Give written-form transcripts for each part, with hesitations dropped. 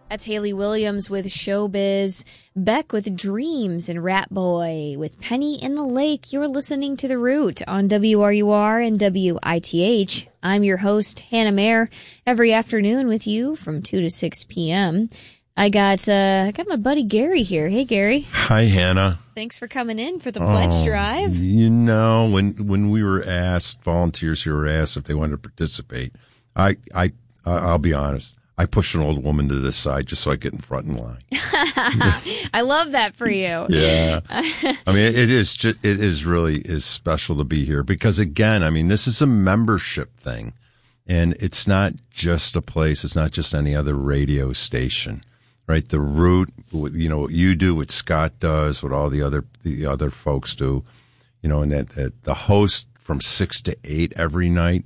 That's Haley Williams with Showbiz, Beck with Dreams, and Rat Boy with Penny in the Lake. You're listening to The Root on WRUR and WITH. I'm your host, Hannah Mayer, every afternoon with you from 2 to 6 p.m. I got my buddy Gary here. Hey, Gary. Hi, Hannah. Thanks for coming in for the pledge drive. You know, when we were asked, volunteers who were asked if they wanted to participate, I'll be honest. I push an old woman to the side just so I get in front in line. I love that for you. Yeah. I mean, it is really special to be here because, again, I mean, this is a membership thing, and it's not just a place. It's not just any other radio station, right? The Root, you know, what you do, what Scott does, what all the other folks do, you know, and that the host from 6 to 8 every night,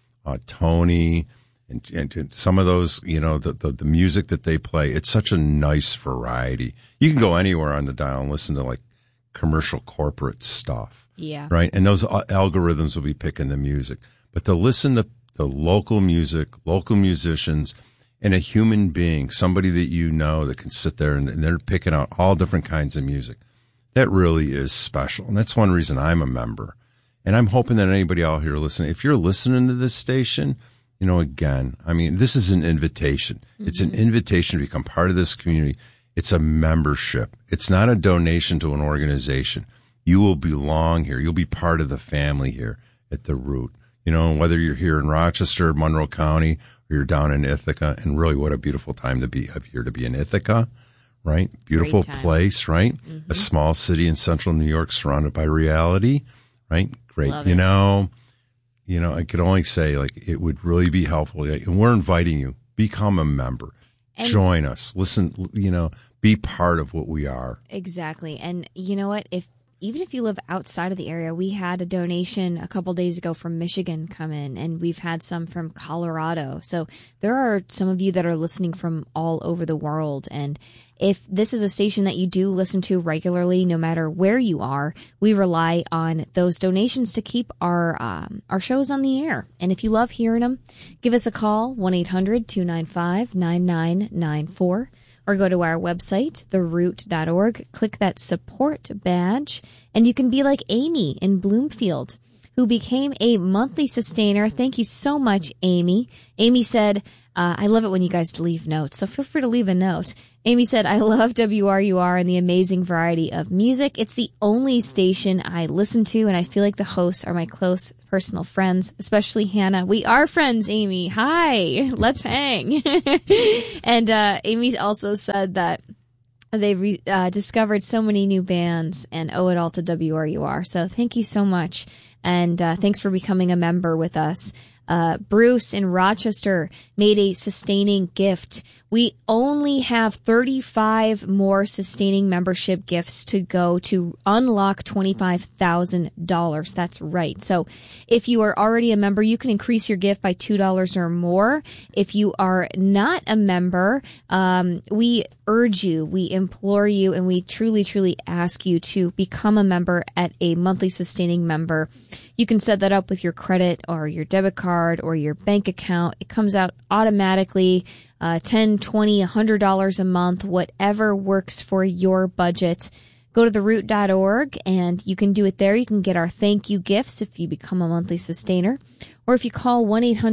Tony. And some of those, you know, the music that they play, it's such a nice variety. You can go anywhere on the dial and listen to like commercial corporate stuff. Yeah. Right. And those algorithms will be picking the music. But to listen to the local music, local musicians, and a human being, somebody that you know that can sit there and they're picking out all different kinds of music, that really is special. And that's one reason I'm a member. And I'm hoping that anybody out here listening, if you're listening to this station, you know, again, I mean, this is an invitation. Mm-hmm. It's an invitation to become part of this community. It's a membership. It's not a donation to an organization. You will belong here. You'll be part of the family here at The Root. You know, whether you're here in Rochester, Monroe County, or you're down in Ithaca, and really what a beautiful time to be up here to be in Ithaca, right? Beautiful place, right? Mm-hmm. A small city in central New York surrounded by reality, right? Great. Love it. You know, I could only say, like, it would really be helpful. And we're inviting you. Become a member. And join us. Listen, you know, be part of what we are. Exactly. And you know what? Even if you live outside of the area, we had a donation a couple days ago from Michigan come in, and we've had some from Colorado. So there are some of you that are listening from all over the world. And if this is a station that you do listen to regularly, no matter where you are, we rely on those donations to keep our shows on the air. And if you love hearing them, give us a call, 1-800-295-9994. Or go to our website, theroot.org, click that support badge, and you can be like Amy in Bloomfield, who became a monthly sustainer. Thank you so much, Amy. Amy said, I love it when you guys leave notes, so feel free to leave a note. Amy said, I love WRUR and the amazing variety of music. It's the only station I listen to, and I feel like the hosts are my close personal friends, especially Hannah. We are friends, Amy. Hi, let's hang. And Amy also said that they've discovered so many new bands and owe it all to WRUR. So thank you so much, and thanks for becoming a member with us. Bruce in Rochester made a sustaining gift. We only have 35 more sustaining membership gifts to go to unlock $25,000. That's right. So if you are already a member, you can increase your gift by $2 or more. If you are not a member, we urge you, we implore you, and we truly, truly ask you to become a member at a monthly sustaining member. You can set that up with your credit or your debit card or your bank account. It comes out automatically, $10, $20, $100 a month, whatever works for your budget. Go to theroot.org and you can do it there. You can get our thank you gifts if you become a monthly sustainer. Or if you call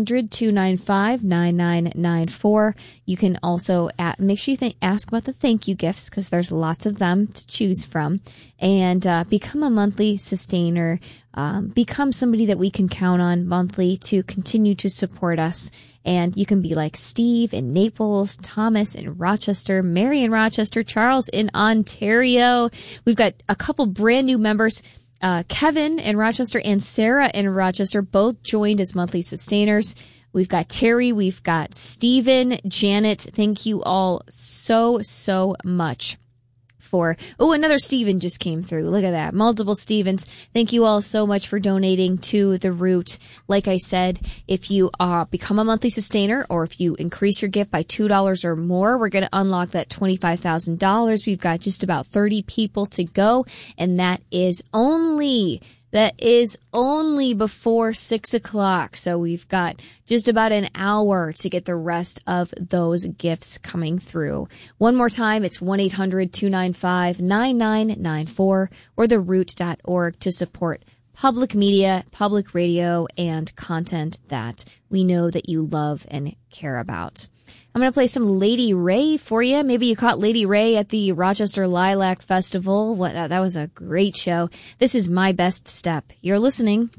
1-800-295-9994, you can also make sure you ask about the thank you gifts because there's lots of them to choose from. And become a monthly sustainer. Become somebody that we can count on monthly to continue to support us. And you can be like Steve in Naples, Thomas in Rochester, Mary in Rochester, Charles in Ontario. We've got a couple brand new members. Kevin in Rochester and Sarah in Rochester both joined as monthly sustainers. We've got Terry, we've got Stephen, Janet. Thank you all so, so much for. Oh, another Stephen just came through. Look at that. Multiple Stevens. Thank you all so much for donating to The Root. Like I said, if you become a monthly sustainer or if you increase your gift by $2 or more, we're going to unlock that $25,000. We've got just about 30 people to go, and that is only That is only before 6 o'clock, so we've got just about an hour to get the rest of those gifts coming through. One more time, it's 1-800-295-9994 or theroot.org to support public media, public radio, and content that we know that you love and care about. I'm going to play some Lady Ray for you. Maybe you caught Lady Ray at the Rochester Lilac Festival. That was a great show. This is My Best Step. You're listening